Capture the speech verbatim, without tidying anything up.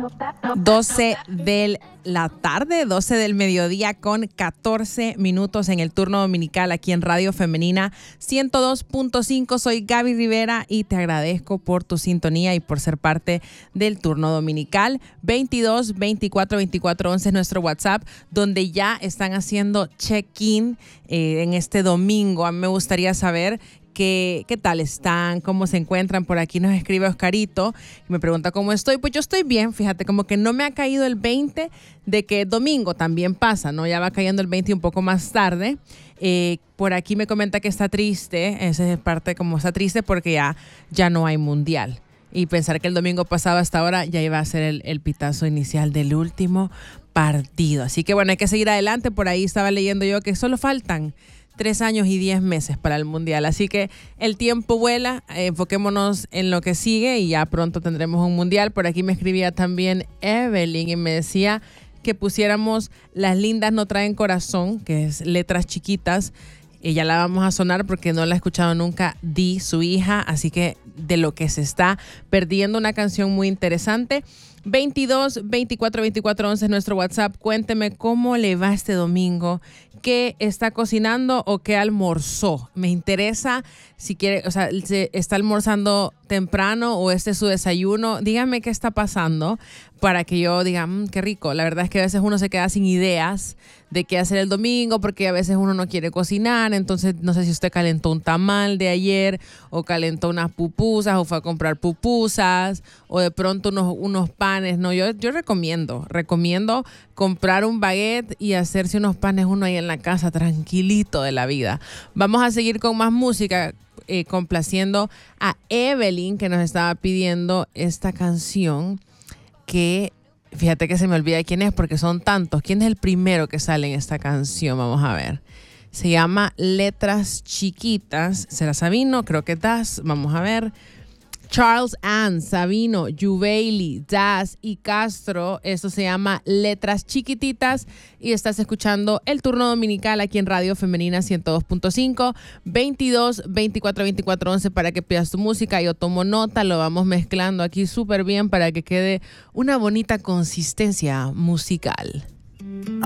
doce de la tarde, doce del mediodía con catorce minutos en el turno dominical aquí en Radio Femenina ciento dos punto cinco. Soy Gaby Rivera y te agradezco por tu sintonía y por ser parte del turno dominical. veintidós, veinticuatro, veinticuatro, once es nuestro WhatsApp, donde ya están haciendo check-in eh, en este domingo. A mí me gustaría saber ¿Qué, ¿Qué tal están? ¿Cómo se encuentran? Por aquí nos escribe Oscarito y me pregunta cómo estoy. Pues yo estoy bien, fíjate, como que no me ha caído el veinte de que domingo también pasa, ¿no? Ya va cayendo el veinte un poco más tarde. Eh, por aquí me comenta que está triste, esa es parte como está triste porque ya, ya no hay mundial. Y pensar que el domingo pasado hasta ahora ya iba a ser el, el pitazo inicial del último partido. Así que bueno, hay que seguir adelante. Por ahí estaba leyendo yo que solo faltan tres años y diez meses para el mundial. Así que el tiempo vuela, eh, enfoquémonos en lo que sigue y ya pronto tendremos un mundial. Por aquí me escribía también Evelyn y me decía que pusiéramos Las lindas no traen corazón, que es Letras Chiquitas. Y ya la vamos a sonar porque no la he escuchado nunca Di, su hija. Así que de lo que se está perdiendo, una canción muy interesante. veintidós, veinticuatro, veinticuatro, once es nuestro WhatsApp. Cuénteme cómo le va este domingo, qué está cocinando o qué almorzó. Me interesa si quiere, o sea, se está almorzando temprano o este es su desayuno. Dígame qué está pasando para que yo diga, mmm, qué rico. La verdad es que a veces uno se queda sin ideas de qué hacer el domingo porque a veces uno no quiere cocinar. Entonces, no sé si usted calentó un tamal de ayer o calentó unas pupusas o fue a comprar pupusas o de pronto unos, unos panes. No, yo, yo recomiendo, recomiendo comprar un baguette y hacerse unos panes uno ahí en la casa, tranquilito de la vida. Vamos a seguir con más música, eh, complaciendo a Evelyn, que nos estaba pidiendo esta canción que, fíjate que se me olvida quién es porque son tantos. ¿Quién es el primero que sale en esta canción? Vamos a ver. Se llama Letras Chiquitas. ¿Será Sabino? Creo que Das. Vamos a ver. Charles Ann, Sabino, Juveili, Das y Castro. Esto se llama Letras Chiquititas y estás escuchando el turno dominical aquí en Radio Femenina ciento dos punto cinco. veintidós, veinticuatro, veinticuatro, once para que pidas tu música. Yo tomo nota, lo vamos mezclando aquí súper bien para que quede una bonita consistencia musical.